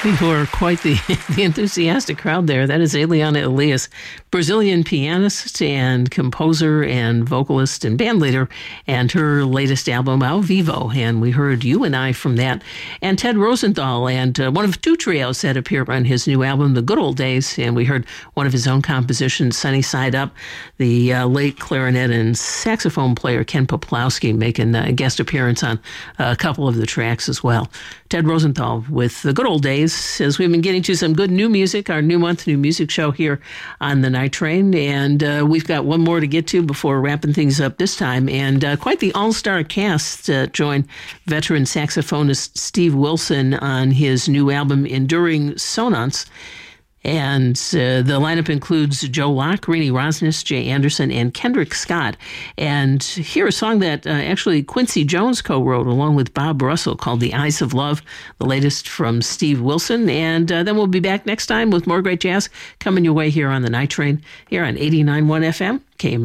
You are quite the enthusiastic crowd there. That is Eliana Elias, Brazilian pianist and composer and vocalist and bandleader, and her latest album, Ao Vivo. And we heard You and I from that. And Ted Rosenthal, and one of two trios that appear on his new album, The Good Old Days. And we heard one of his own compositions, Sunny Side Up, the late clarinet and saxophone player Ken Poplowski making a guest appearance on a couple of the tracks as well. Ted Rosenthal with The Good Old Days, as we've been getting to some good new music, our new month, new music show here on the Night Train. And we've got one more to get to before wrapping things up this time. And quite the all-star cast joined veteran saxophonist Steve Wilson on his new album, Enduring Sonance. And the lineup includes Joe Locke, Renee Rosnes, Jay Anderson, and Kendrick Scott. And here a song that actually Quincy Jones co-wrote along with Bob Russell called The Eyes of Love, the latest from Steve Wilson. And then we'll be back next time with more great jazz coming your way here on the Night Train here on 89.1 FM, KMU.